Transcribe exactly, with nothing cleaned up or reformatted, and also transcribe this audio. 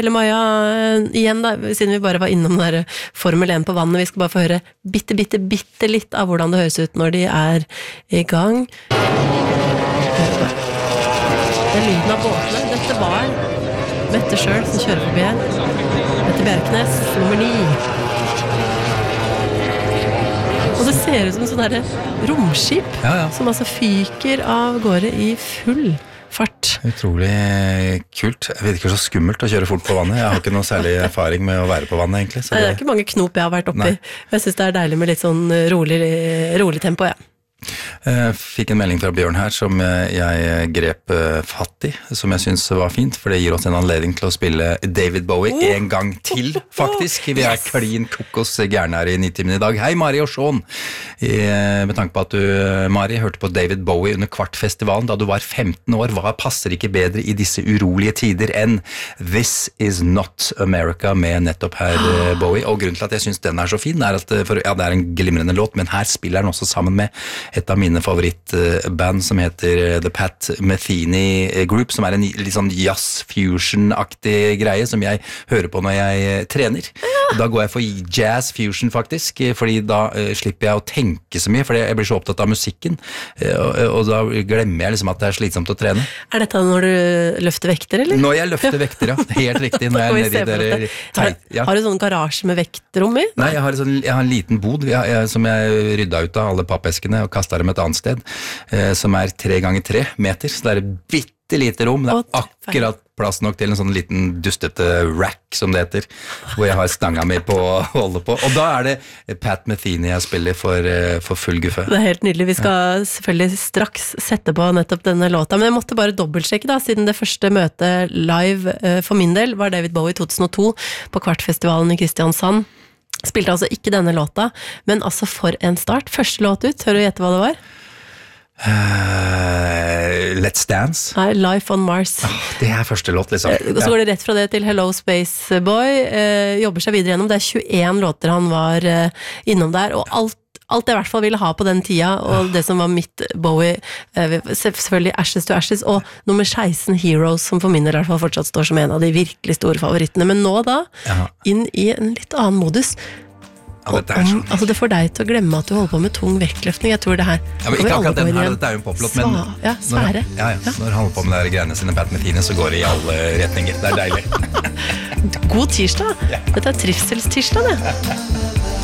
eller Maja, igjen da, siden vi bare var innom den der Formel én på vannet, vi skal bare få høre bitte, bitte, bitte litt av hvordan det høres ut når de er i gang. Det er lyden av båtene. Dette var Mette selv som kjører forbi her. Mette Bjerknes, nummer ni. Og det ser ut som sånn der romskip, ja, ja. Som altså fyker av gårde i full fart. Utrolig kult. Jeg vet ikke så skummelt å kjøre fort på vannet. Jeg har ikke noe særlig erfaring med å være på vannet, egentlig. Så det... Nei, det er ikke mange knop jeg har vært oppi. Nei. Jeg synes det er deilig med litt sånn rolig, rolig tempo, ja. Jeg fikk en melding fra Bjørn her som jeg grep fatt i, som jeg synes var fint, for det gir oss en anledning til å spille David Bowie oh. en gang til, faktisk. Vi er yes. klin kokos gærne her i Nitimen i dag. Hei, Mari og Sean. Med tanke på at du, Mari, hørte på David Bowie under Kvartfestivalen da du var femten år, hva passer ikke bedre i disse urolige tider enn This Is Not America med nettopp her Bowie, og grunnen til at jeg synes den er så fin er at, for, ja, det er en glimrende låt, men her spiller den også sammen med et av mine favorittband som heter The Pat Metheny Group, som er en litt sånn jazz-fusion-aktig greie som jeg hører på når jeg trener. Da går jeg for jazz-fusion faktisk, fordi da uh, slipper jeg å tenke så mye, fordi jeg blir så opptatt av musikken, uh, og, og da glemmer jeg liksom at det er slitsomt å trene. Er dette når du løfter vekter, eller? Når jeg løfter vekter, ja. Helt riktig. Når jeg er nede i der, har, ja. har du sånn garasje med vektrom i? Nei, jeg har, sånn, jeg har en liten bod jeg, jeg, som jeg rydda ut av alle pappeskene og kastet dem et annet sted, eh, som er tre ganger tre meter, så det er et bitte lite rom, det er akkurat plass nok til en sånn liten dustete rack, som det heter, hvor jeg har stanga mi på å holde på, og da er det Pat Metheny jeg spiller for, for full guffe. Det er helt nydelig, vi skal ja. selvfølgelig straks sette på nettopp denne låta, men jeg måtte bare dobbeltsjekke da, siden det første møtet live eh, for min del var David Bowie i to tusen og to på Kvartfestivalen i Kristiansand. Spilte altså ikke denne låta, men altså for en start. Første låt ut, hører du gjette hva det var? Uh, Let's Dance. Nei, Life on Mars. Oh, det er første låt, liksom. Uh, så går det rett fra det til Hello Space Boy. Uh, jobber seg videre gjennom. Det er tjueen låter han var uh, innom der, og alt Alt jeg i hvert fall ville ha på den tida, og det som var mitt Bowie, selvfølgelig Ashes to Ashes, og nummer seksten Heroes, som for min del i hvert fall fortsatt står som en av de virkelig store favorittene. Men nå da, ja. inn i en litt annen modus. Ja, det, er sånn. Altså det får deg til å glemme at du holder på med tung vektløftning. Jeg tror det her ja, men ikke akkurat den her, dette er jo en poplåt, men Sva, ja, svære. Når, ja, ja. Ja. Når han holder på med de greiene sine Pat Metheny, så går det i alle retninger. Det er deilig. God tirsdag. Ja. Dette er trivselstirsdag, det.